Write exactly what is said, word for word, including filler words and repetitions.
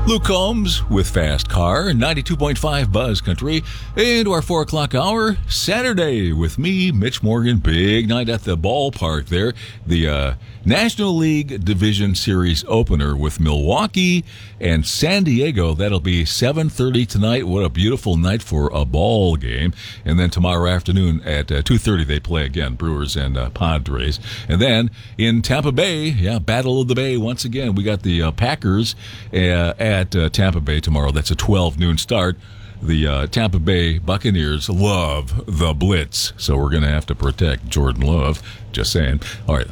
Luke Combs with Fast Car, ninety-two point five Buzz Country, into our four o'clock hour, Saturday with me, Mitch Morgan. Big night at the ballpark there. The uh, National League Division Series opener with Milwaukee and San Diego. That'll be seven thirty tonight. What a beautiful night for a ball game. And then tomorrow afternoon at uh, two thirty they play again, Brewers and uh, Padres. And then in Tampa Bay, yeah, Battle of the Bay once again. We got the uh, Packers uh, at uh, Tampa Bay tomorrow. That's a twelve noon start. The uh, Tampa Bay Buccaneers love the blitz, so we're going to have to protect Jordan Love. Just saying. All right,